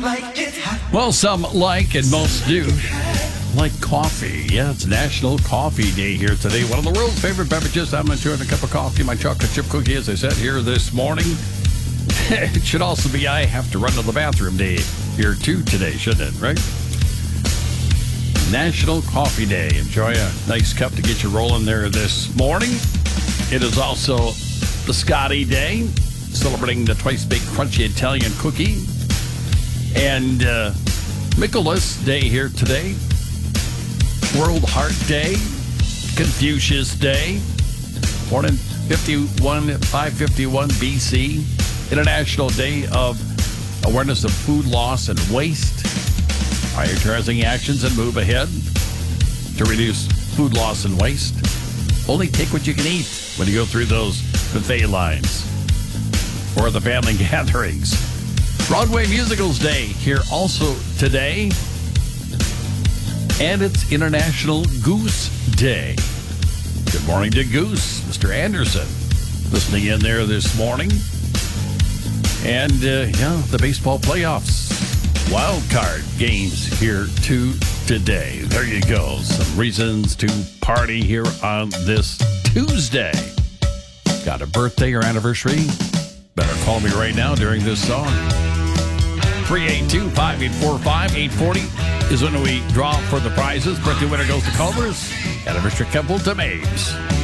Well, some like and most do like coffee. Yeah, it's National Coffee Day here today. One of the world's favorite beverages. I'm enjoying a cup of coffee, my chocolate chip cookie, as I said here this morning. It should also be I have to run to the bathroom day here too today, shouldn't it, right? National Coffee Day. Enjoy a nice cup to get you rolling there this morning. It is also the Scotty Day, celebrating the twice-baked crunchy Italian cookie. And Michaelis Day here today. World Heart Day. Confucius Day. Born in 551 BC. International Day of Awareness of Food Loss and Waste. Prioritizing actions and move ahead to reduce food loss and waste. Only take what you can eat when you go through those buffet lines or the family gatherings. Broadway Musicals Day here also today. And it's International Goose Day. Good morning to Goose, Mr. Anderson, listening in there this morning. And, the baseball playoffs. Wild card games here too today. There you go. Some reasons to party here on this Tuesday. Got a birthday or anniversary? Better call me right now during this song. 382-5845-840 is when we draw for the prizes. Birthday winner goes to Culver's. Anniversary couple to Mabes.